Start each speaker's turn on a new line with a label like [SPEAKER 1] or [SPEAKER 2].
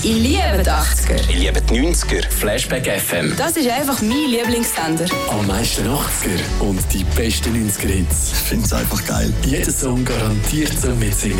[SPEAKER 1] Ich liebe die 80er.
[SPEAKER 2] Ich liebe die 90er. Flashback FM.
[SPEAKER 1] Das ist einfach mein Lieblingssender.
[SPEAKER 3] Am meisten 80er und die besten 90er Hits.
[SPEAKER 4] Ich finde es einfach geil.
[SPEAKER 3] Jeder Song garantiert zum Mitsingen.